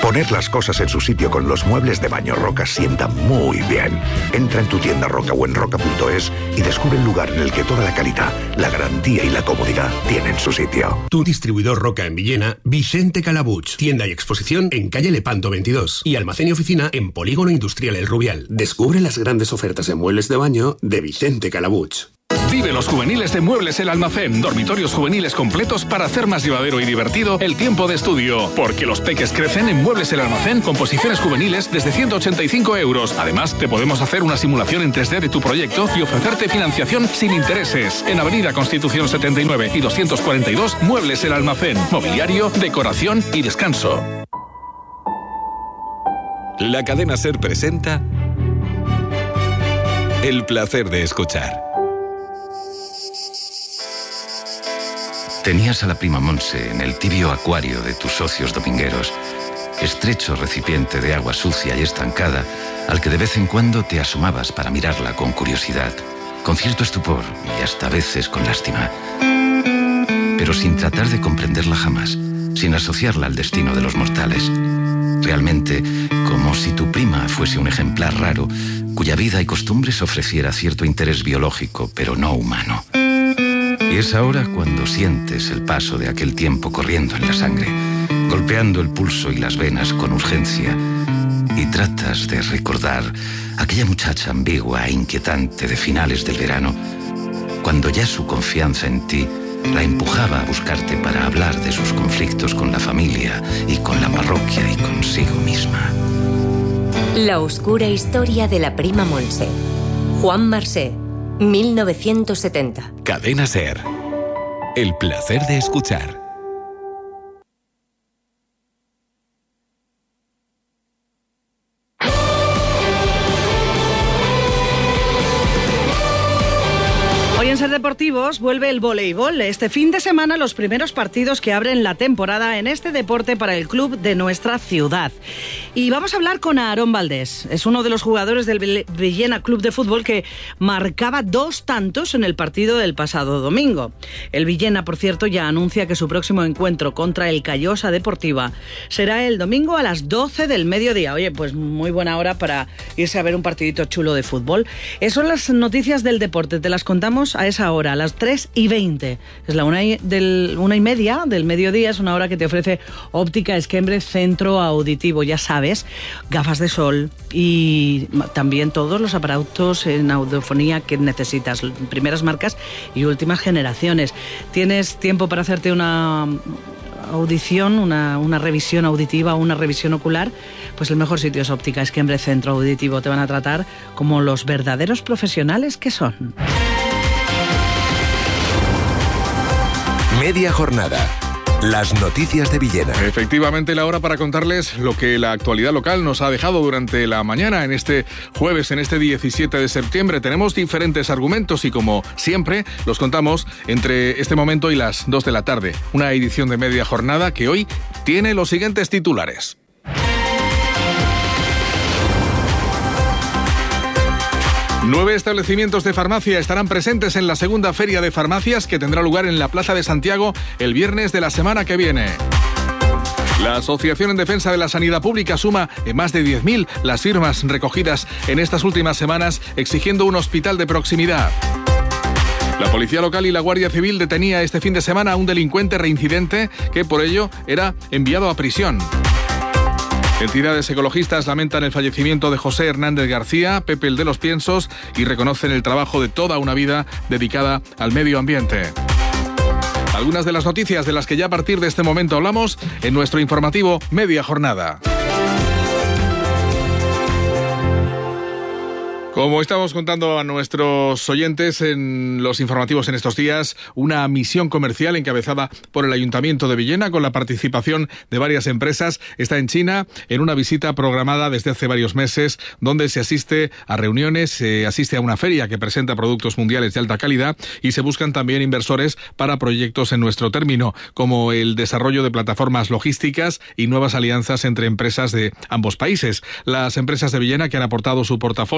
Poner las cosas en su sitio con los muebles de baño Roca sienta muy bien. Entra en tu tienda Roca o en roca.es y descubre el lugar en el que toda la calidad, la garantía y la comodidad tienen su sitio. Tu distribuidor Roca en Villena, Vicente Calabuch. Tienda y exposición en calle Lepanto 22 y almacén y oficina en Polígono Industrial El Rubial. Descubre las grandes ofertas en muebles de baño de Vicente Calabuch. Vive los juveniles de Muebles El Almacén. Dormitorios juveniles completos para hacer más llevadero y divertido el tiempo de estudio. Porque los peques crecen en Muebles El Almacén con posiciones juveniles desde 185 euros. Además, te podemos hacer una simulación en 3D de tu proyecto y ofrecerte financiación sin intereses. En Avenida Constitución 79 y 242, Muebles El Almacén. Mobiliario, decoración y descanso. La cadena SER presenta El placer de escuchar. Tenías a la prima Monse en el tibio acuario de tus socios domingueros, estrecho recipiente de agua sucia y estancada, al que de vez en cuando te asomabas para mirarla con curiosidad, con cierto estupor y hasta a veces con lástima, pero sin tratar de comprenderla jamás, sin asociarla al destino de los mortales. Realmente, como si tu prima fuese un ejemplar raro, cuya vida y costumbres ofreciera cierto interés biológico, pero no humano. Y es ahora cuando sientes el paso de aquel tiempo corriendo en la sangre, golpeando el pulso y las venas con urgencia, y tratas de recordar aquella muchacha ambigua e inquietante de finales del verano, cuando ya su confianza en ti la empujaba a buscarte para hablar de sus conflictos con la familia y con la parroquia y consigo misma. La oscura historia de la prima Monse. Juan Marsé, 1970. Cadena SER. El placer de escuchar. Hoy en Ser Deportivos vuelve el voleibol. Este fin de semana los primeros partidos que abren la temporada en este deporte para el club de nuestra ciudad. Y vamos a hablar con Aarón Valdés. Es uno de los jugadores del Villena Club de Fútbol que marcaba 2 tantos en el partido del pasado domingo. El Villena, por cierto, ya anuncia que su próximo encuentro contra el Callosa Deportiva será el domingo a las 12 del mediodía. Oye, pues muy buena hora para irse a ver un partidito chulo de fútbol. Esas son las noticias del deporte. Te las contamos a esa hora, a las 3:20. Es la 1:30 del mediodía. Es una hora que te ofrece Óptica Esquembre Centro Auditivo. Ya sabes, gafas de sol y también todos los aparatos en audiofonía que necesitas. Primeras marcas y últimas generaciones. ¿Tienes tiempo para hacerte una audición, una revisión auditiva, una revisión ocular? Pues el mejor sitio es Óptica Esquembre Centro Auditivo. Te van a tratar como los verdaderos profesionales que son. Media jornada. Las noticias de Villena. Efectivamente, la hora para contarles lo que la actualidad local nos ha dejado durante la mañana. En este jueves, en este 17 de septiembre, tenemos diferentes argumentos y, como siempre, los contamos entre este momento y las 2 de la tarde. Una edición de media jornada que hoy tiene los siguientes titulares. Nueve establecimientos de farmacia estarán presentes en la segunda feria de farmacias que tendrá lugar en la Plaza de Santiago el viernes de la semana que viene. La Asociación en Defensa de la Sanidad Pública suma en más de 10.000 las firmas recogidas en estas últimas semanas exigiendo un hospital de proximidad. La Policía Local y la Guardia Civil detenía este fin de semana a un delincuente reincidente que por ello era enviado a prisión. Entidades ecologistas lamentan el fallecimiento de José Hernández García, Pepe el de los Piensos, y reconocen el trabajo de toda una vida dedicada al medio ambiente. Algunas de las noticias de las que ya a partir de este momento hablamos en nuestro informativo Media Jornada. Como estamos contando a nuestros oyentes en los informativos en estos días, una misión comercial encabezada por el Ayuntamiento de Villena con la participación de varias empresas está en China en una visita programada desde hace varios meses donde se asiste a reuniones, se asiste a una feria que presenta productos mundiales de alta calidad y se buscan también inversores para proyectos en nuestro término, como el desarrollo de plataformas logísticas y nuevas alianzas entre empresas de ambos países. Las empresas de Villena que han aportado su portafolio de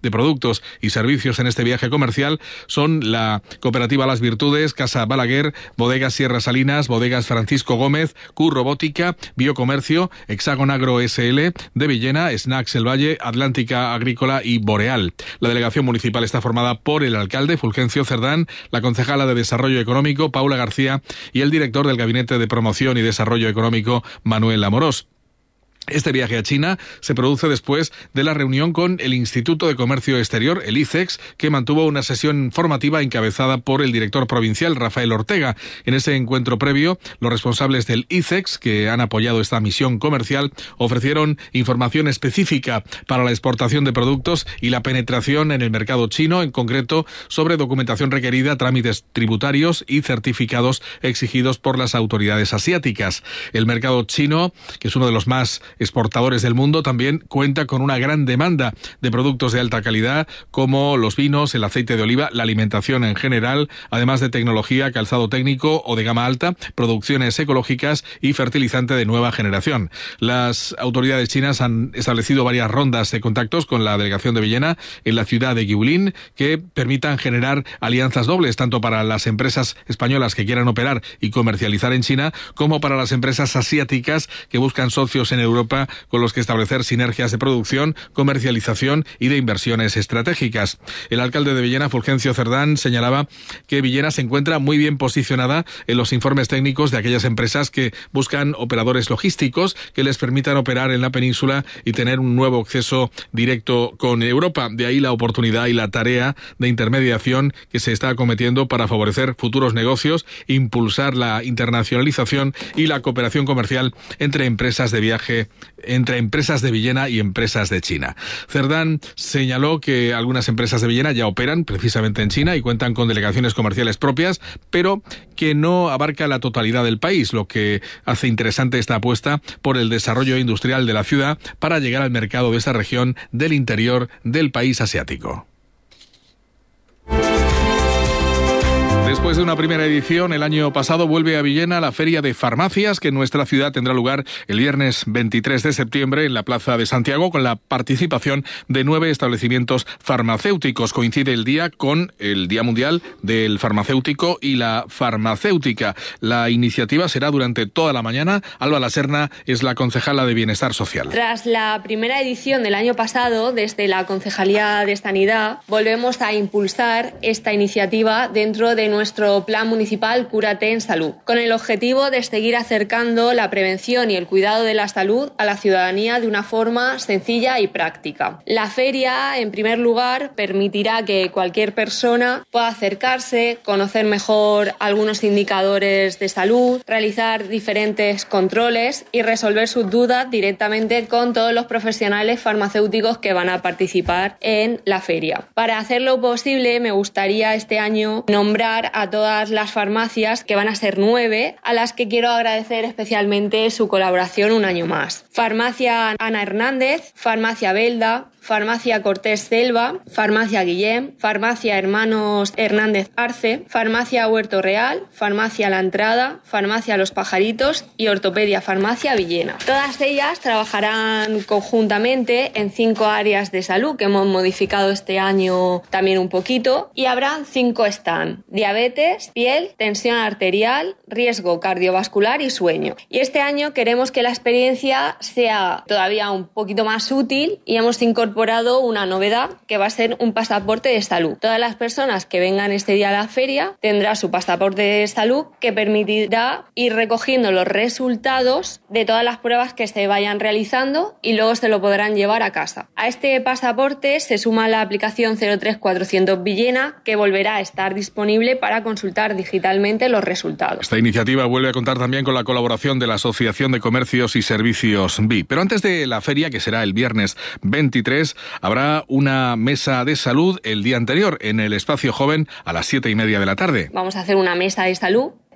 de productos y servicios en este viaje comercial son la Cooperativa Las Virtudes, Casa Balaguer, Bodegas Sierra Salinas, Bodegas Francisco Gómez, Q Robótica, Biocomercio, Hexagon Agro SL, de Villena, Snacks El Valle, Atlántica Agrícola y Boreal. La delegación municipal está formada por el alcalde, Fulgencio Cerdán, la concejala de Desarrollo Económico, Paula García, y el director del Gabinete de Promoción y Desarrollo Económico, Manuel Amorós. Este viaje a China se produce después de la reunión con el Instituto de Comercio Exterior, el ICEX, que mantuvo una sesión formativa encabezada por el director provincial, Rafael Ortega. En ese encuentro previo, los responsables del ICEX, que han apoyado esta misión comercial, ofrecieron información específica para la exportación de productos y la penetración en el mercado chino, en concreto sobre documentación requerida, trámites tributarios y certificados exigidos por las autoridades asiáticas. El mercado chino, que es uno de los más exportadores del mundo, también cuenta con una gran demanda de productos de alta calidad como los vinos, el aceite de oliva, la alimentación en general, además de tecnología, calzado técnico o de gama alta, producciones ecológicas y fertilizante de nueva generación. Las autoridades chinas han establecido varias rondas de contactos con la delegación de Villena en la ciudad de Yulin que permitan generar alianzas dobles tanto para las empresas españolas que quieran operar y comercializar en China como para las empresas asiáticas que buscan socios en Europa con los que establecer sinergias de producción, comercialización y de inversiones estratégicas. El alcalde de Villena, Fulgencio Cerdán, señalaba que Villena se encuentra muy bien posicionada en los informes técnicos de aquellas empresas que buscan operadores logísticos que les permitan operar en la península y tener un nuevo acceso directo con Europa. De ahí la oportunidad y la tarea de intermediación que se está acometiendo para favorecer futuros negocios, impulsar la internacionalización y la cooperación comercial entre empresas de viaje, entre empresas de Villena y empresas de China. Cerdán señaló que algunas empresas de Villena ya operan precisamente en China y cuentan con delegaciones comerciales propias, pero que no abarca la totalidad del país, lo que hace interesante esta apuesta por el desarrollo industrial de la ciudad para llegar al mercado de esta región del interior del país asiático. Después de una primera edición, el año pasado vuelve a Villena la Feria de Farmacias, que en nuestra ciudad tendrá lugar el viernes 23 de septiembre en la Plaza de Santiago, con la participación de 9 establecimientos farmacéuticos. Coincide el día con el Día Mundial del Farmacéutico y la Farmacéutica. La iniciativa será durante toda la mañana. Alba Laserna es la concejala de Bienestar Social. Tras la primera edición del año pasado, desde la Concejalía de Sanidad, volvemos a impulsar esta iniciativa dentro de nuestro plan municipal Cúrate en Salud, con el objetivo de seguir acercando la prevención y el cuidado de la salud a la ciudadanía de una forma sencilla y práctica. La feria, en primer lugar, permitirá que cualquier persona pueda acercarse, conocer mejor algunos indicadores de salud, realizar diferentes controles y resolver sus dudas directamente con todos los profesionales farmacéuticos que van a participar en la feria. Para hacerlo posible, me gustaría este año nombrar a todas las farmacias, que van a ser 9, a las que quiero agradecer especialmente su colaboración un año más. Farmacia Ana Hernández, Farmacia Belda, Farmacia Cortés Selva, Farmacia Guillem, Farmacia Hermanos Hernández Arce, Farmacia Huerto Real, Farmacia La Entrada, Farmacia Los Pajaritos y Ortopedia Farmacia Villena. Todas ellas trabajarán conjuntamente en 5 áreas de salud que hemos modificado este año también un poquito, y habrán 5 stands: diabetes, piel, tensión arterial, riesgo cardiovascular y sueño. Y este año queremos que la experiencia sea todavía un poquito más útil y hemos incorporado una novedad que va a ser un pasaporte de salud. Todas las personas que vengan este día a la feria tendrán su pasaporte de salud, que permitirá ir recogiendo los resultados de todas las pruebas que se vayan realizando y luego se lo podrán llevar a casa. A este pasaporte se suma la aplicación 03400 Villena, que volverá a estar disponible para consultar digitalmente los resultados. Esta iniciativa vuelve a contar también con la colaboración de la Asociación de Comercios y Servicios BI. Pero antes de la feria, que será el viernes 23, habrá una mesa de salud el día anterior en el Espacio Joven a las 7:30 de la tarde. Vamos a hacer una mesa de salud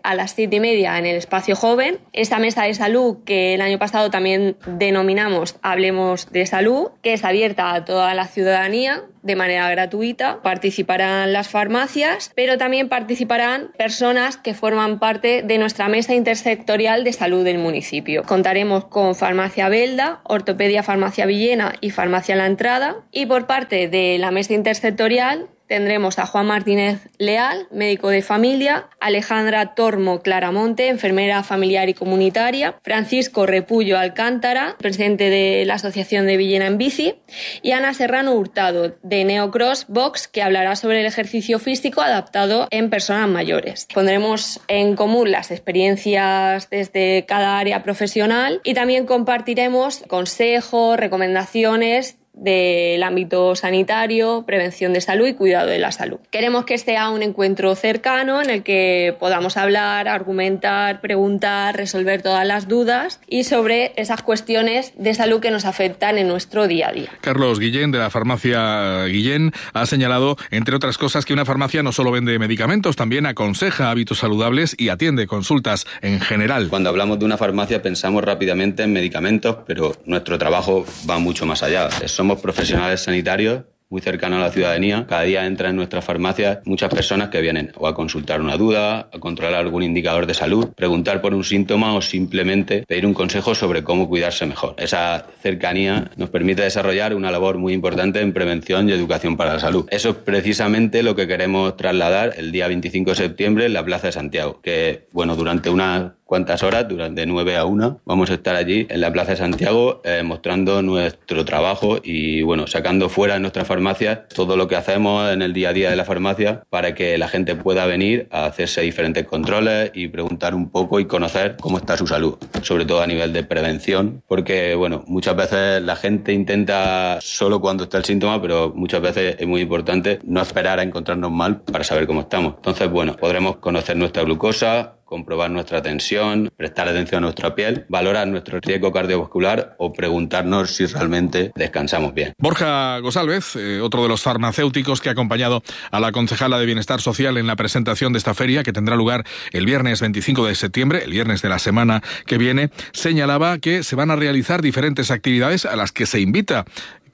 a las 7:30 en el espacio joven. Esta mesa de salud, que el año pasado también denominamos Hablemos de Salud, que es abierta a toda la ciudadanía de manera gratuita. Participarán las farmacias, pero también participarán personas que forman parte de nuestra mesa intersectorial de salud del municipio. Contaremos con Farmacia Belda, Ortopedia Farmacia Villena y Farmacia La Entrada. Y por parte de la mesa intersectorial tendremos a Juan Martínez Leal, médico de familia, Alejandra Tormo Claramonte, enfermera familiar y comunitaria, Francisco Repullo Alcántara, presidente de la Asociación de Villena en Bici, y Ana Serrano Hurtado, de Neocross Box, que hablará sobre el ejercicio físico adaptado en personas mayores. Pondremos en común las experiencias desde cada área profesional y también compartiremos consejos, recomendaciones del ámbito sanitario, prevención de salud y cuidado de la salud. Queremos que sea un encuentro cercano en el que podamos hablar, argumentar, preguntar, resolver todas las dudas y sobre esas cuestiones de salud que nos afectan en nuestro día a día. Carlos Guillén, de la farmacia Guillén, ha señalado, entre otras cosas, que una farmacia no solo vende medicamentos, también aconseja hábitos saludables y atiende consultas en general. Cuando hablamos de una farmacia pensamos rápidamente en medicamentos, pero nuestro trabajo va mucho más allá. Somos profesionales sanitarios muy cercanos a la ciudadanía. Cada día entran en nuestras farmacias muchas personas que vienen o a consultar una duda, a controlar algún indicador de salud, preguntar por un síntoma o simplemente pedir un consejo sobre cómo cuidarse mejor. Esa cercanía nos permite desarrollar una labor muy importante en prevención y educación para la salud. Eso es precisamente lo que queremos trasladar el día 25 de septiembre en la Plaza de Santiago, que durante unas cuantas horas, durante 9 a 1, vamos a estar allí en la Plaza de Santiago mostrando nuestro trabajo y sacando fuera de nuestra farmacia todo lo que hacemos en el día a día de la farmacia para que la gente pueda venir a hacerse diferentes controles y preguntar un poco y conocer cómo está su salud, sobre todo a nivel de prevención, porque muchas veces la gente intenta solo cuando está el síntoma, pero muchas veces es muy importante no esperar a encontrarnos mal para saber cómo estamos. Entonces, podremos conocer nuestra glucosa, comprobar nuestra tensión, prestar atención a nuestra piel, valorar nuestro riesgo cardiovascular o preguntarnos si realmente descansamos bien. Borja González, otro de los farmacéuticos que ha acompañado a la concejala de Bienestar Social en la presentación de esta feria, que tendrá lugar el viernes 25 de septiembre, el viernes de la semana que viene, señalaba que se van a realizar diferentes actividades a las que se invita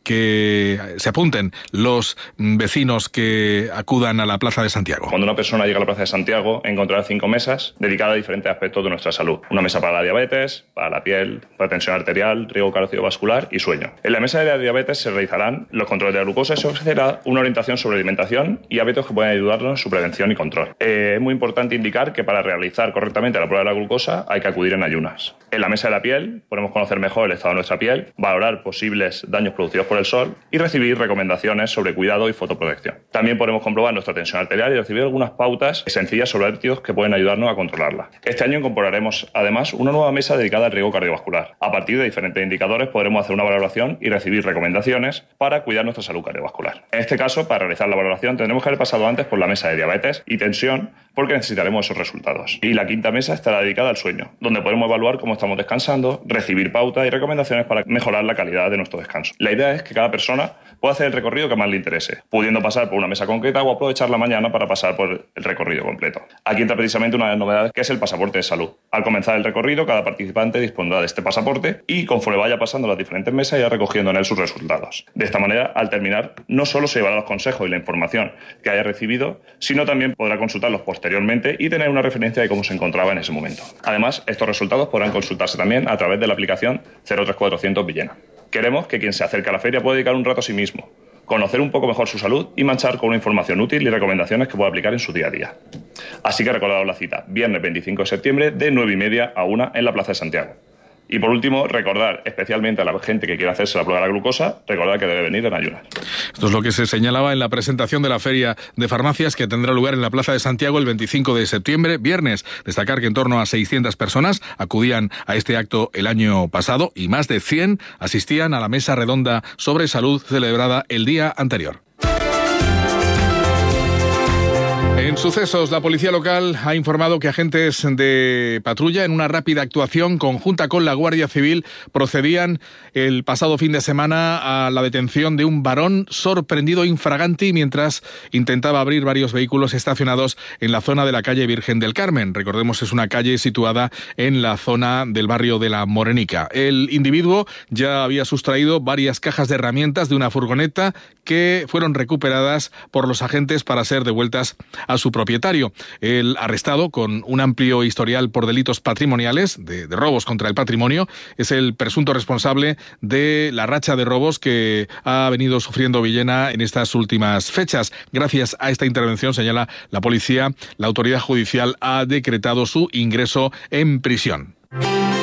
que se apunten los vecinos que acudan a la Plaza de Santiago. Cuando una persona llega a la Plaza de Santiago, encontrará 5 mesas dedicadas a diferentes aspectos de nuestra salud. Una mesa para la diabetes, para la piel, para tensión arterial, riesgo cardiovascular y sueño. En la mesa de la diabetes se realizarán los controles de la glucosa y se ofrecerá una orientación sobre alimentación y hábitos que pueden ayudarnos en su prevención y control. Es muy importante indicar que para realizar correctamente la prueba de la glucosa hay que acudir en ayunas. En la mesa de la piel podemos conocer mejor el estado de nuestra piel, valorar posibles daños producidos por el sol y recibir recomendaciones sobre cuidado y fotoprotección. También podemos comprobar nuestra tensión arterial y recibir algunas pautas sencillas sobre hábitos que pueden ayudarnos a controlarla. Este año incorporaremos además una nueva mesa dedicada al riesgo cardiovascular. A partir de diferentes indicadores podremos hacer una valoración y recibir recomendaciones para cuidar nuestra salud cardiovascular. En este caso, para realizar la valoración tendremos que haber pasado antes por la mesa de diabetes y tensión porque necesitaremos esos resultados. Y la quinta mesa estará dedicada al sueño, donde podremos evaluar cómo estamos descansando, recibir pautas y recomendaciones para mejorar la calidad de nuestro descanso. La idea es que cada persona pueda hacer el recorrido que más le interese, pudiendo pasar por una mesa concreta o aprovechar la mañana para pasar por el recorrido completo. Aquí entra precisamente una de las novedades, que es el pasaporte de salud. Al comenzar el recorrido, cada participante dispondrá de este pasaporte y conforme vaya pasando las diferentes mesas irá recogiendo en él sus resultados. De esta manera, al terminar, no solo se llevará los consejos y la información que haya recibido, sino también podrá consultarlos posteriormente y tener una referencia de cómo se encontraba en ese momento. Además, estos resultados podrán consultarse también a través de la aplicación 03400 Villena. Queremos que quien se acerque a la feria pueda dedicar un rato a sí mismo, conocer un poco mejor su salud y marchar con una información útil y recomendaciones que pueda aplicar en su día a día. Así que recordaros la cita, viernes 25 de septiembre de 9:30 a 1 en la Plaza de Santiago. Y por último, recordar especialmente a la gente que quiera hacerse la prueba de la glucosa, recordar que debe venir en ayunas. Esto es lo que se señalaba en la presentación de la Feria de Farmacias que tendrá lugar en la Plaza de Santiago el 25 de septiembre, viernes. Destacar que en torno a 600 personas acudían a este acto el año pasado y más de 100 asistían a la mesa redonda sobre salud celebrada el día anterior. En sucesos, la policía local ha informado que agentes de patrulla, en una rápida actuación conjunta con la Guardia Civil, procedían el pasado fin de semana a la detención de un varón sorprendido infraganti mientras intentaba abrir varios vehículos estacionados en la zona de la calle Virgen del Carmen. Recordemos, es una calle situada en la zona del barrio de La Morenica. El individuo ya había sustraído varias cajas de herramientas de una furgoneta que fueron recuperadas por los agentes para ser devueltas a su propietario. El arrestado, con un amplio historial por delitos patrimoniales, de robos contra el patrimonio, es el presunto responsable de la racha de robos que ha venido sufriendo Villena en estas últimas fechas. Gracias a esta intervención, señala la policía, la autoridad judicial ha decretado su ingreso en prisión.